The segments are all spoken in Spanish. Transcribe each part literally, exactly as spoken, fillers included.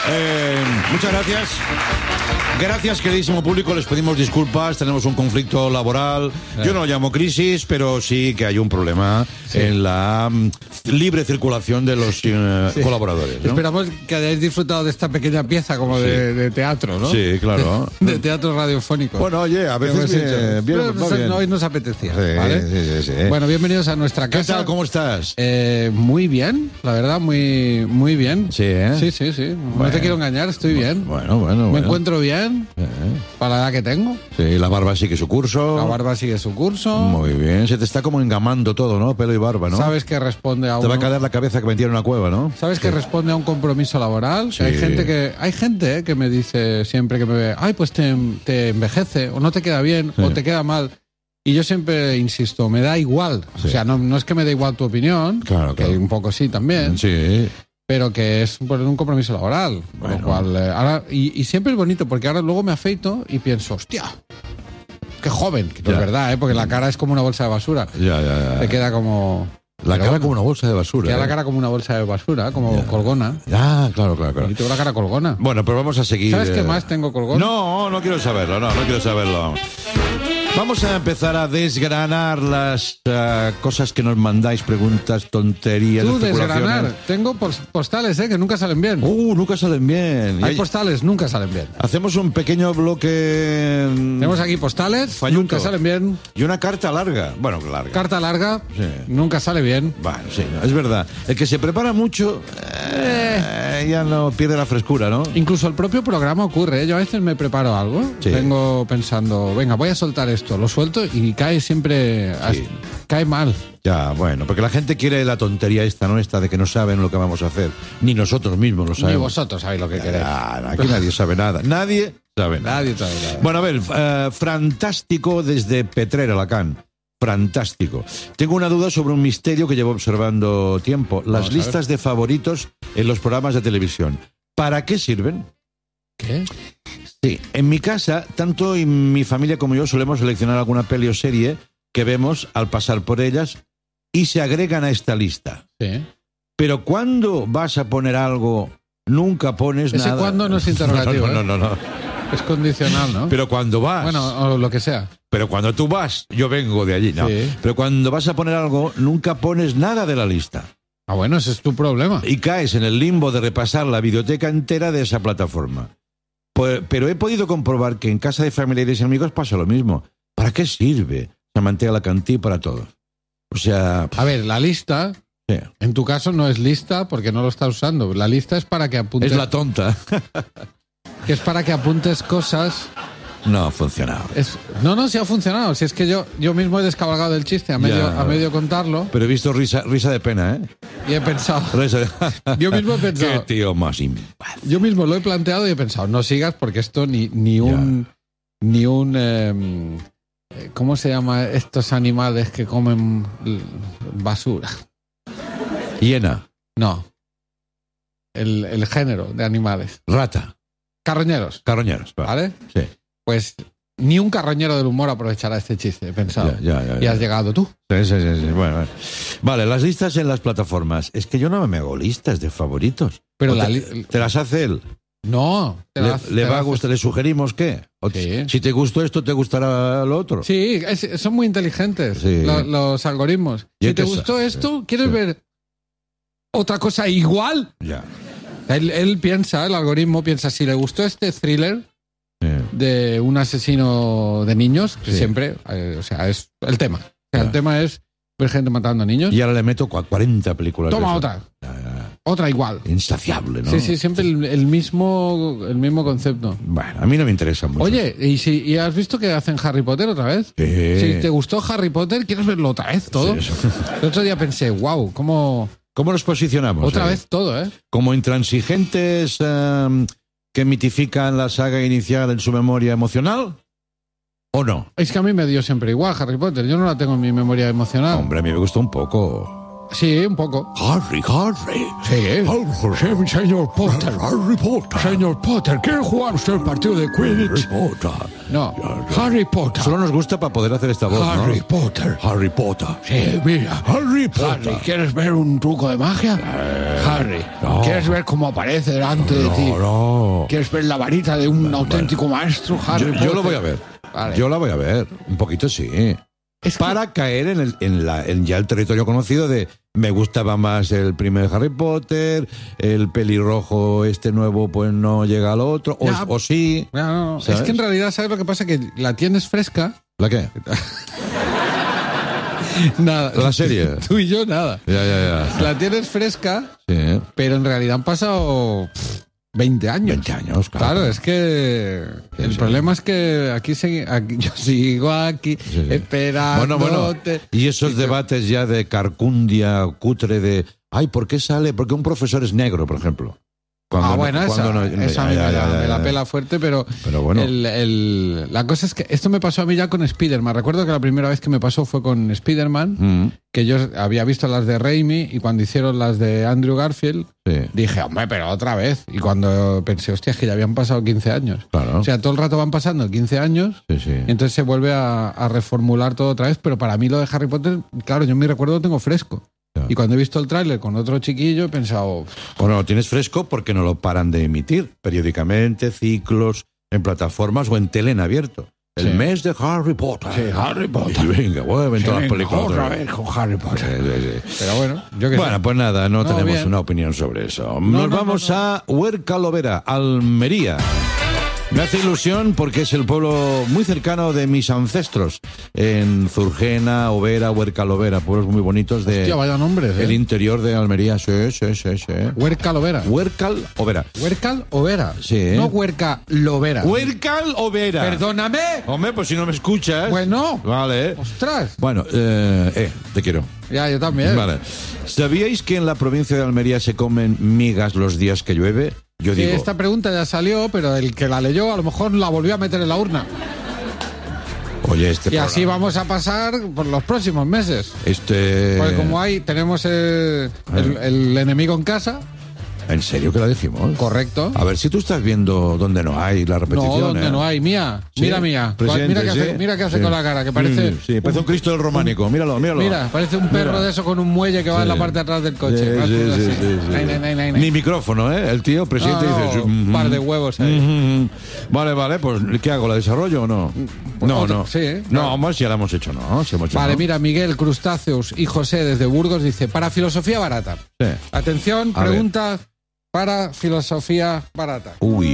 Eh, muchas gracias. Gracias, queridísimo público. Les pedimos disculpas. Tenemos un conflicto laboral. Yo no lo llamo crisis, pero sí que hay un problema sí. en la um, libre circulación de los uh, sí. colaboradores, ¿no? Esperamos que hayáis disfrutado de esta pequeña pieza como sí. de, de teatro, ¿no? Sí, claro. De, de teatro radiofónico. Bueno, oye, a veces bien, bien, no, no, bien. No, hoy nos apetecía, sí, ¿vale? Sí, sí, sí. Bueno, bienvenidos a nuestra casa. ¿Qué tal? ¿Cómo estás? Eh, muy bien, la verdad, muy, muy bien. Sí, ¿eh? Sí, sí, sí. Bueno. No te quiero engañar, estoy bien. Bueno, bueno, Me bueno. encuentro bien. Eh. Para la edad que tengo. Sí, la barba sigue su curso. La barba sigue su curso. Muy bien. Se te está como engamando todo, ¿no? Pelo y barba, ¿no? Sabes que responde a un... Te va a caer la cabeza que metieron en una cueva, ¿no? Sabes que sí. responde a un compromiso laboral. Sí. Hay gente que hay gente eh, que me dice siempre que me ve, ay, pues te, te envejece, o no te queda bien, sí. o te queda mal. Y yo siempre insisto, me da igual. Sí. O sea, no, no es que me dé igual tu opinión, claro, que claro. un poco sí también. Sí. Pero que es por un compromiso laboral. Bueno. Lo cual, eh, ahora, y, y siempre es bonito, porque ahora luego me afeito y pienso, hostia, qué joven. Que no es verdad, ¿eh? Porque la cara es como una bolsa de basura. Ya, ya, ya. Te queda como... La Pero cara bueno, como una bolsa de basura. Queda ¿eh? la cara como una bolsa de basura, como ya. colgona. Ah, claro, claro, claro. Y tengo la cara colgona. Bueno, pero vamos a seguir. ¿Sabes eh... qué más tengo colgona? No, no quiero saberlo, no, no quiero saberlo. Vamos a empezar a desgranar las uh, cosas que nos mandáis, preguntas, tonterías, Tú, especulaciones. desgranar. Tengo postales, ¿eh? Que nunca salen bien. Uh, nunca salen bien. Hay postales, nunca salen bien. Hacemos un pequeño bloque... Tenemos aquí postales, falluto. Nunca salen bien. Y una carta larga. Bueno, larga. Carta larga, sí. Nunca sale bien. Bueno, sí, no, es verdad. El que se prepara mucho eh, ya no pierde la frescura, ¿no? Incluso el propio programa ocurre, ¿eh? Yo a veces me preparo algo, sí. Vengo pensando, venga, voy a soltar esto. Lo suelto y cae siempre... Sí. Cae mal. Ya, bueno, porque la gente quiere la tontería esta, no esta de que no saben lo que vamos a hacer. Ni nosotros mismos lo sabemos. Ni vosotros sabéis lo que queréis. Ya, aquí nadie sabe nada. Nadie sabe nada. Nadie sabe nada. Bueno, a ver, uh, Fantástico desde Petrer, Alacant. Fantástico. Tengo una duda sobre un misterio que llevo observando tiempo. Las vamos listas de favoritos en los programas de televisión. ¿Para qué sirven? ¿Qué? Sí, en mi casa, tanto en mi familia como yo solemos seleccionar alguna peli o serie que vemos al pasar por ellas y se agregan a esta lista. Sí. Pero cuando vas a poner algo, nunca pones Ese nada. Ese cuando no es interrogativo. No, no, no, no, no. Es condicional, ¿no? Pero cuando vas... Bueno, o lo que sea. Pero cuando tú vas, yo vengo de allí, ¿no? Sí. Pero cuando vas a poner algo, nunca pones nada de la lista. Ah, bueno, ese es tu problema. Y caes en el limbo de repasar la videoteca entera de esa plataforma. Pero he podido comprobar que en casa de familiares y amigos pasa lo mismo. ¿Para qué sirve Samantha Alacantí para todos? O sea... A ver, la lista... Sí. En tu caso no es lista porque no lo estás usando. La lista es para que apuntes... Es la tonta. Que es para que apuntes cosas... No ha funcionado. Es... No, no, sí ha funcionado. Si es que yo, yo mismo he descabalgado el chiste a medio, a medio contarlo. Pero he visto risa, risa de pena, ¿eh? Y he pensado... Risa de... Yo mismo he pensado... Qué tío más imbécil. Yo mismo lo he planteado y he pensado, no sigas porque esto ni, ni un... Ya. Ni un... Eh, ¿Cómo se llama estos animales que comen basura? Hiena. No. El, el género de animales. Rata. Carroñeros. Carroñeros, ¿vale? Sí. Pues ni un carroñero del humor aprovechará este chiste, he pensado. Ya, ya, ya, ya. Y has llegado tú. Sí, sí, sí, sí. Bueno, bueno. Vale, las listas en las plataformas. Es que yo no me hago listas de favoritos. Pero la te, li- ¿Te las hace él? No. Te ¿Le, la, le te va la a gustar? ¿Le sugerimos qué? O sí. Si te gustó esto, ¿te gustará lo otro? Sí, es, son muy inteligentes sí. los, los algoritmos. Si te gustó esto, ¿quieres sí. ver otra cosa igual? Ya. Él, él piensa, el algoritmo piensa, si le gustó este thriller sí. de un asesino de niños, que sí. siempre, eh, o sea, es el tema. O sea, el tema es ver gente matando a niños. Y ahora le meto cuarenta películas. Toma otra. Ya, ya. Otra igual. Insaciable, ¿no? Sí, sí, siempre el, el mismo el mismo concepto. Bueno, a mí no me interesa mucho. Oye, ¿y, si, ¿y has visto que hacen Harry Potter otra vez? Sí. Si te gustó Harry Potter, ¿quieres verlo otra vez todo? Sí, el otro día pensé, wow, ¿cómo... ¿Cómo nos posicionamos? Otra ahí? vez todo, ¿eh? Como intransigentes um, que mitifican la saga inicial en su memoria emocional, ¿o no? Es que a mí me dio siempre igual Harry Potter. Yo no la tengo en mi memoria emocional. Hombre, a mí me gustó un poco. Sí, un poco. Harry, Harry. Sí. Sí, señor Potter. Harry Potter. Señor Potter, ¿quiere jugar usted el partido de Quidditch? Harry Potter. No, Harry Potter. Solo nos gusta para poder hacer esta voz, Harry ¿no? Potter. Harry Potter. Sí, mira. Harry Potter. Harry, ¿quieres ver un truco de magia? Eh, Harry, no. ¿quieres ver cómo aparece delante de ti? No, no. ¿Quieres ver la varita de un auténtico maestro, Harry Yo, Potter? yo lo voy a ver. Vale. Yo la voy a ver. Un poquito sí. Es que- Para caer en, el, en, la, en ya el territorio conocido de me gustaba más el primer Harry Potter, el pelirrojo este nuevo pues no llega al otro, o, Ya. o sí. No, no, no. ¿Sabes? Es que en realidad, ¿sabes lo que pasa? Que la tienes fresca. ¿La qué? Nada. La serie. Tú y yo, nada. Ya, ya, ya. La tienes fresca, Sí. pero en realidad han pasado pff, veinte años. veinte años, claro. Claro, es que Sí, el sí. problema es que aquí, segui- aquí yo sigo aquí Sí, sí. esperando. Bueno, bueno. Y esos debates ya de carcundia, cutre, de ay, ¿por qué sale? Porque un profesor es negro, por ejemplo. Cuando ah, no- bueno, esa, cuando no- esa a mí ya, me, ya, la, ya, me la ya. pela fuerte, pero, Pero bueno. el, el- la cosa es que esto me pasó a mí ya con Spider-Man. Recuerdo que la primera vez que me pasó fue con Spider-Man, Mm, que yo había visto las de Raimi y cuando hicieron las de Andrew Garfield, sí, dije, hombre, pero otra vez. Y cuando pensé, hostia, es que ya habían pasado quince años. claro. O sea, todo el rato van pasando quince años. sí, sí. Y entonces se vuelve a, a reformular todo otra vez, pero para mí lo de Harry Potter, claro, yo mi recuerdo lo tengo fresco. Claro. Y cuando he visto el tráiler con otro chiquillo he pensado, Bueno, lo tienes fresco porque no lo paran de emitir periódicamente, ciclos, en plataformas o en tele en abierto. El Sí. mes de Harry Potter. Sí, Harry Potter. Y venga, vuelven todas las películas. otra vez con Harry Potter. Sí, sí, sí. Pero bueno, yo que Bueno, pues nada, no, No, tenemos bien. una opinión sobre eso. No, Nos no, vamos no, no. a Huerca Lovera, Almería. Me hace ilusión porque es el pueblo muy cercano de mis ancestros. En Zurgena, Overa, Huerca Lovera, pueblos muy bonitos de Hostia, vaya nombres, ¿eh? el interior de Almería. Sí, sí, sí, sí. Huerca Lovera. Huercal Overa. Huercal Overa. Sí. No Huerca Lovera. Huercal Overa. Perdóname. Hombre, pues si no me escuchas. Bueno. Vale. Ostras. Bueno, eh, eh, te quiero. Ya, yo también. Vale. ¿Sabíais que en la provincia de Almería se comen migas los días que llueve? Yo Sí, digo, esta pregunta ya salió, pero el que la leyó a lo mejor la volvió a meter en la urna. oye, este Y así programa- vamos a pasar por los próximos meses. Este... Porque como hay, tenemos eh, el, el enemigo en casa, ¿En serio que lo dijimos? correcto. A ver si tú estás viendo donde no hay la repetición. No, donde ¿eh? no hay. Mía, Sí, mira mía. presidente, Mira qué hace, sí, mira qué hace sí. con la cara, que parece... Sí, sí, parece un Cristo del románico. Míralo, míralo. Mira, parece un perro Mira. de eso con un muelle que va Sí. en la parte de atrás del coche. Sí, Una sí, cosa sí, así. sí, sí. Nay, nay, nay, nay, nay. Ni micrófono, ¿eh? El tío presidente No, dice... no, un par de huevos ahí. Mm, Vale, vale, pues ¿qué hago? ¿La desarrollo o no? No, Otro- no. sí, ¿eh? No, Claro. hombre, si ya la hemos hecho, ¿no? Si hemos hecho, Vale, ¿no? mira, Miguel Crustáceos y José desde Burgos dice, para filosofía barata. Sí. Atención, A ver. pregunta para filosofía barata. Uy.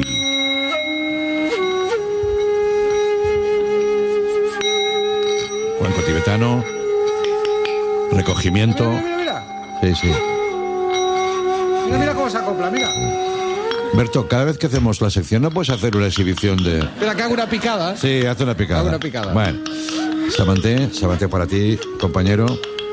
Cuenco tibetano. Recogimiento. Mira, mira, mira. Sí, sí. Mira, mira cómo se acopla, mira. Berto, cada vez que hacemos la sección, ¿no puedes hacer una exhibición de...? Espera, que hago una picada. Sí, hace una picada. Hago una picada. Bueno. Sabanté, Sabanté para ti, compañero.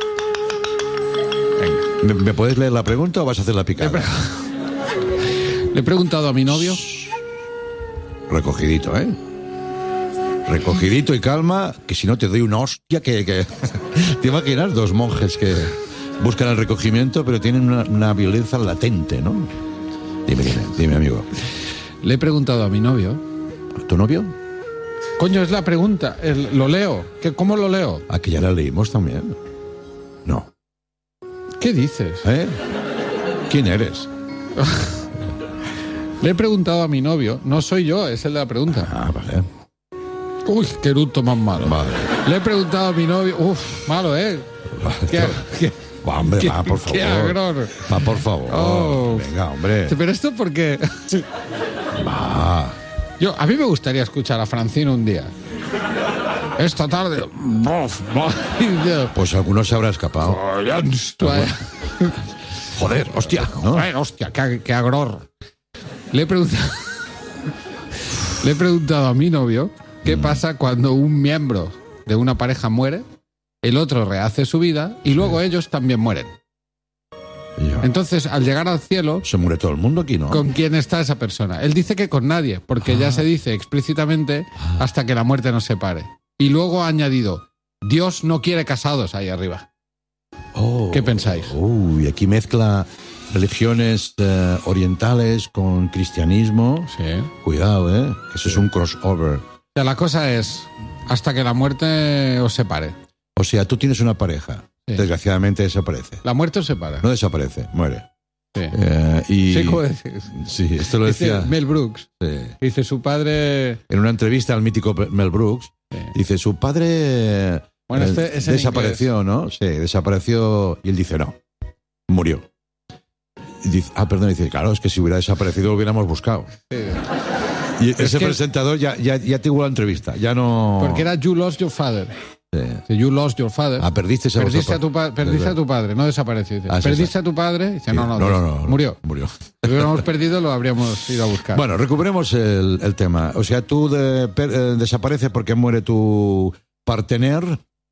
¿Me, me puedes leer la pregunta o vas a hacer la picada? Le he preguntado a mi novio. Recogidito, ¿eh? Recogidito y calma, que si no te doy una hostia que... que... ¿Te imaginas dos monjes que buscan el recogimiento pero tienen una, una violencia latente, ¿no? Dime, dime, dime, amigo. Le he preguntado a mi novio. ¿Tu novio? Coño, es la pregunta. El- lo leo. ¿Qué, ¿Cómo lo leo? Aquí ya la leímos también. No. ¿Qué dices? ¿Eh? ¿Quién eres? Le he preguntado a mi novio. No soy yo, es el de la pregunta. Ah, vale. Uy, qué eructo más malo. Vale. Le he preguntado a mi novio. Uf, malo, ¿eh? ¿Qué, qué, Va, hombre, qué- va, por favor. qué agror. Va, por favor. Oh. Venga, hombre. Pero esto porque... Va. Yo, a mí me gustaría escuchar a Francino un día. Esta tarde... Bof, bof. Pues alguno se habrá escapado. Joder, hostia, ¿no? Joder, hostia, qué, qué agror. Le he preguntado... Le he preguntado a mi novio qué pasa cuando un miembro de una pareja muere, el otro rehace su vida y luego ellos también mueren. Ya. Entonces, al llegar al cielo, Se muere todo el mundo aquí, ¿no? ¿con quién está esa persona? Él dice que con nadie, porque ya se dice explícitamente hasta que la muerte nos separe. Y luego ha añadido, Dios no quiere casados ahí arriba. Oh, ¿Qué pensáis? Uy, aquí mezcla religiones eh, orientales con cristianismo. Sí. Cuidado, ¿eh? Eso sí. Es un crossover. O sea, la cosa es hasta que la muerte os separe. O sea, tú tienes una pareja. Sí. Desgraciadamente desaparece. La muerte os separa. No desaparece, muere. Sí. Eh, y... Sí, ¿cómo decís? Sí, esto lo decía... Dice Mel Brooks. Sí. Dice su padre... En una entrevista al mítico Mel Brooks, sí. Dice, su padre bueno, este eh, es desapareció, ¿no? Sí, desapareció. Y él dice, no, murió. Y dice, ah, perdón, dice, claro, es que si hubiera desaparecido lo hubiéramos buscado. Sí. Y es ese que... presentador ya, ya, ya tuvo la entrevista, ya no... Porque era You Lost Your Father. Sí. You lost your father. Ah, perdiste, a, perdiste, a tu, pa perdiste a tu padre, no desapareció. Dice, ah, perdiste sí, a tu padre. Dice, sí. no, no, no, no, no, murió. Murió. Si lo hubiéramos perdido, lo habríamos ido a buscar. Bueno, recuperemos el, el tema. O sea, tú de, per, eh, desapareces porque muere tu partener.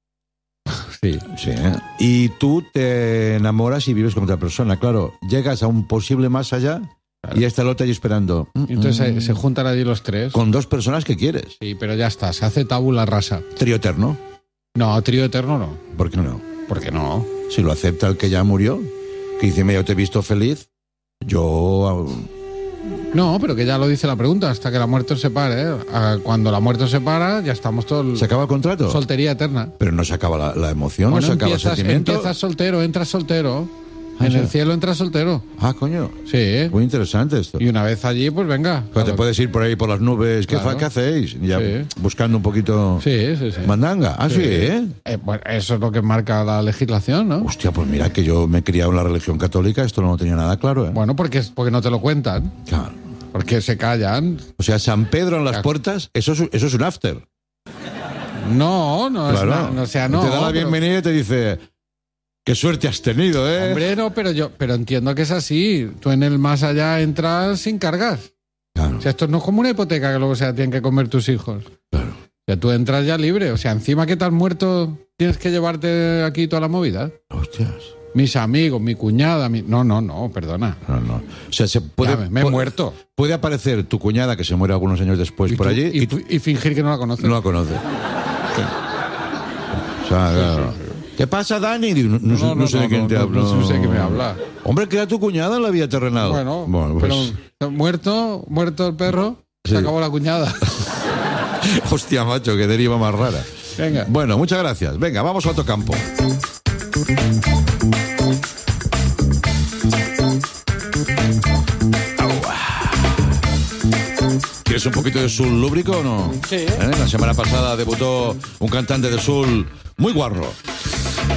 Sí. Sí. ¿eh? Y tú te enamoras y vives con otra persona. Claro, llegas a un posible más allá. Claro. Y está el otro allí esperando. Y entonces mm. se, se juntan allí los tres. Con dos personas que quieres. Sí, pero ya está, se hace tabula rasa. Trío eterno. No, trío eterno no. ¿Por qué no? ¿Por qué no? Si lo acepta el que ya murió, que dice, mira, yo te he visto feliz, yo... No, pero que ya lo dice la pregunta, hasta que la muerte os separe. ¿eh? Cuando la muerte os separa, ya estamos todos... ¿Se acaba el contrato? Soltería eterna. Pero no se acaba la, la emoción, bueno, no se acaba empiezas, el sentimiento. Empiezas soltero, entras soltero... Ah, en sí. el cielo entras soltero. Ah, coño. Sí. Muy interesante esto. Y una vez allí, pues venga. Pues te puedes ir por ahí por las nubes. ¿Qué, claro. ¿Qué hacéis? Ya sí. Buscando un poquito... Sí, sí, sí. Mandanga. Ah, sí, sí ¿eh? eh bueno, eso es lo que marca la legislación, ¿no? Hostia, pues mira que yo me he criado en la religión católica, esto no lo tenía nada claro, ¿eh? Bueno, porque, porque no te lo cuentan. Claro. Porque se callan. O sea, San Pedro en las claro. puertas, eso es, eso es un after. No, no claro. es una, o sea, no. Te da la bienvenida pero... y te dice... Qué suerte has tenido, ¿eh? Hombre, no, pero yo pero entiendo que es así. Tú en el más allá entras sin cargas. Claro. O sea, esto no es como una hipoteca que luego se tienen que comer tus hijos. Claro. O sea, tú entras ya libre. O sea, encima que te has muerto, tienes que llevarte aquí toda la movida. Hostias. Mis amigos, mi cuñada, mi... No, no, no, perdona. No, no. O sea, se puede... Ya, me, me he puede, muerto. Puede aparecer tu cuñada, que se muere algunos años después y por tú, allí... Y, y, tú, y fingir que no la conoces. No la conoce. Sí. O sea, sí, claro... Sí, sí. ¿Qué pasa, Dani? No, no, no, no, no sé no, de quién no, te no, hablo. No sé de qué me habla. Hombre, que era tu cuñada en la vida terrenal. Bueno, bueno pues... pero muerto, muerto el perro, sí. Se acabó la cuñada. Hostia, macho, qué deriva más rara. Venga. Bueno, muchas gracias. Venga, vamos a otro campo. ¿Quieres un poquito de soul lúbrico o no? Sí. ¿Eh? La semana pasada debutó un cantante de soul muy guarro.